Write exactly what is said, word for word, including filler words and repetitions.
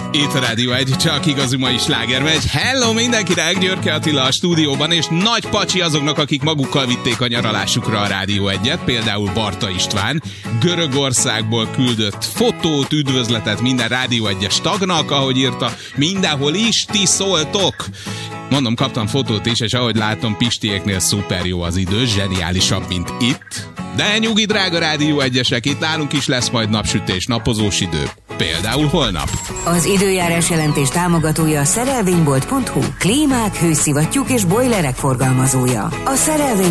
Itt a Rádió egy, csak igazi mai sláger megy. Hello mindenkinek, Györke Attila a stúdióban, és nagy pacsi azoknak, akik magukkal vitték a nyaralásukra a Rádió egyet, például Barta István, Görögországból küldött fotót, üdvözletet minden Rádió egyes tagnak, ahogy írta, mindenhol is ti szóltok. Mondom, kaptam fotót is, és ahogy látom, Pistiéknél szuper jó az idő, zseniálisabb, mint itt. De nyugi, drága Rádió egyesek, itt nálunk is lesz majd napsütés, napozós idő. Például holnap. Az időjárás jelentés támogatója a szerelvénybolt pont hu. Klímák, hőszivattyúk és bojlerek forgalmazója. A szerelvény